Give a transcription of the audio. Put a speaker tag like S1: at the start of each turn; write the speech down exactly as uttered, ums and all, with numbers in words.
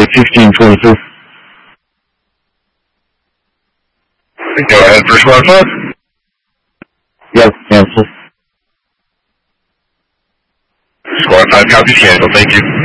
S1: fifteen twenty-two.
S2: Go ahead for squad five.
S1: Yes, cancel.
S2: Squad five copies cancel, thank you.